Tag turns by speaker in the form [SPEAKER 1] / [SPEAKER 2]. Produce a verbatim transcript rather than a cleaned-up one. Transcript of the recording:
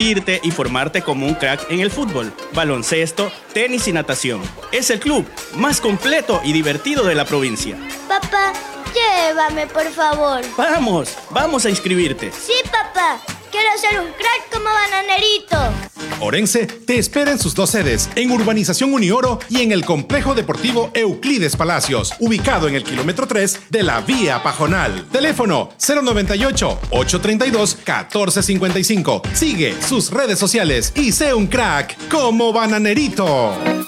[SPEAKER 1] divertirte y formarte como un crack en el fútbol, baloncesto, tenis y natación. Es el club más completo y divertido de la provincia.
[SPEAKER 2] Papá, llévame, por favor.
[SPEAKER 1] Vamos, vamos a inscribirte.
[SPEAKER 2] Sí, papá. Quiero ser un crack como Bananerito.
[SPEAKER 3] Orense te espera en sus dos sedes, en Urbanización Unioro y en el Complejo Deportivo Euclides Palacios, ubicado en el kilómetro tres de la Vía Pajonal. Teléfono cero noventa y ocho, ochocientos treinta y dos, catorce cincuenta y cinco. Sigue sus redes sociales y sé un crack como Bananerito.